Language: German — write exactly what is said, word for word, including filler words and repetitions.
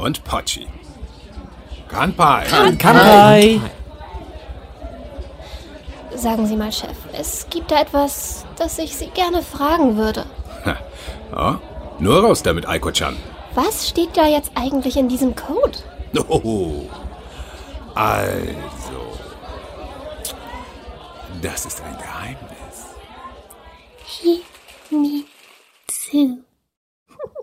und Pochi. Kanpai. Kanpai. Sagen Sie mal, Chef, es gibt da etwas, das ich Sie gerne fragen würde. Ja, nur raus damit, Aiko-chan. Was steht da jetzt eigentlich in diesem Code? Oh, also, das ist ein Geheimnis. Himitsu.